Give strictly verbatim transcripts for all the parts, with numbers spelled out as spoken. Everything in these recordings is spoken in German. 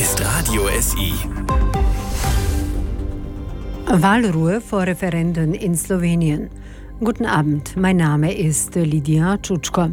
ist Radio S I. Wahlruhe vor Referenden in Slowenien. Guten Abend, mein Name ist Lydia Čučko.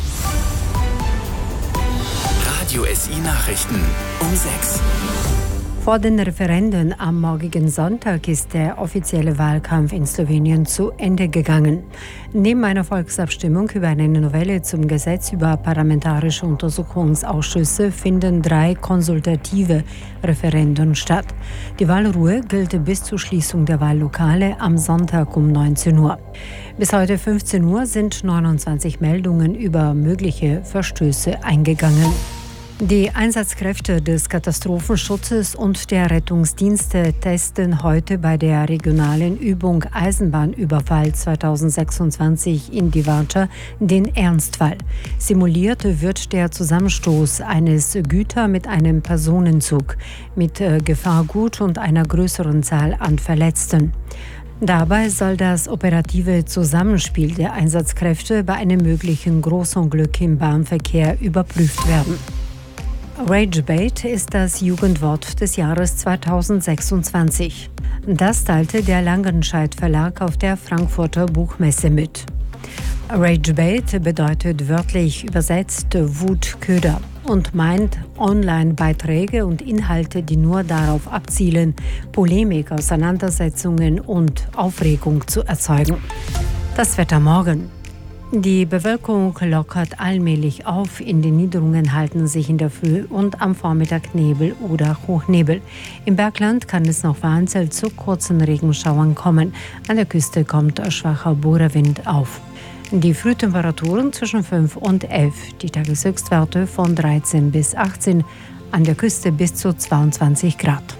Radio S I Nachrichten um sechs. Vor den Referenden am morgigen Sonntag ist der offizielle Wahlkampf in Slowenien zu Ende gegangen. Neben einer Volksabstimmung über eine Novelle zum Gesetz über parlamentarische Untersuchungsausschüsse finden drei konsultative Referenden statt. Die Wahlruhe gilt bis zur Schließung der Wahllokale am Sonntag um neunzehn Uhr. Bis heute fünfzehn Uhr sind neunundzwanzig Meldungen über mögliche Verstöße eingegangen. Die Einsatzkräfte des Katastrophenschutzes und der Rettungsdienste testen heute bei der regionalen Übung Eisenbahnüberfall zweitausendsechsundzwanzig in Divača den Ernstfall. Simuliert wird der Zusammenstoß eines Güter mit einem Personenzug mit Gefahrgut und einer größeren Zahl an Verletzten. Dabei soll das operative Zusammenspiel der Einsatzkräfte bei einem möglichen Großunglück im Bahnverkehr überprüft werden. Ragebait ist das Jugendwort des Jahres zweitausendsechsundzwanzig. Das teilte der Langenscheidt Verlag auf der Frankfurter Buchmesse mit. Ragebait bedeutet wörtlich übersetzt Wutköder und meint Online-Beiträge und Inhalte, die nur darauf abzielen, Polemik, Auseinandersetzungen und Aufregung zu erzeugen. Das Wetter morgen. Die Bewölkung lockert allmählich auf. In den Niederungen halten sich in der Früh und am Vormittag Nebel oder Hochnebel. Im Bergland kann es noch vereinzelt zu kurzen Regenschauern kommen. An der Küste kommt schwacher Bohrerwind auf. Die Frühtemperaturen zwischen fünf und elf. Die Tageshöchstwerte von dreizehn bis achtzehn. An der Küste bis zu zweiundzwanzig Grad.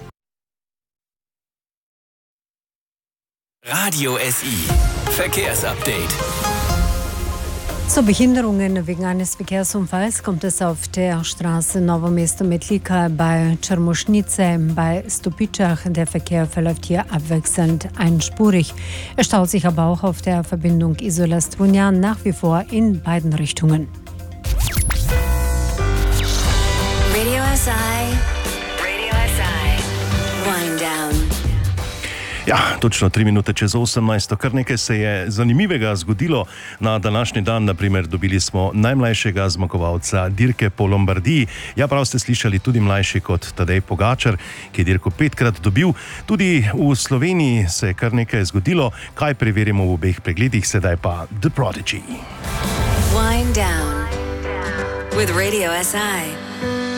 Radio S I Verkehrsupdate. Zu Behinderungen wegen eines Verkehrsunfalls kommt es auf der Straße Novo Mesto-Metlika bei Čermošnice bei Stupicach. Der Verkehr verläuft hier abwechselnd einspurig. Er staut sich aber auch auf der Verbindung Isola-Strunjan nach wie vor in beiden Richtungen. Radio S I. Radio S I. Wind down. Ja, točno tri minute čez osemnajsto. Kar nekaj se je zanimivega zgodilo na današnji dan. Naprimer, dobili smo najmlajšega zmagovalca dirke po Lombardiji. Ja, prav ste slišali, tudi mlajši kot Tadej Pogačar, ki je dirko petkrat dobil. Tudi v Sloveniji se je kar nekaj zgodilo. Kaj preverimo v obeh pregledih, sedaj pa The Prodigy. Wind down with Radio S I.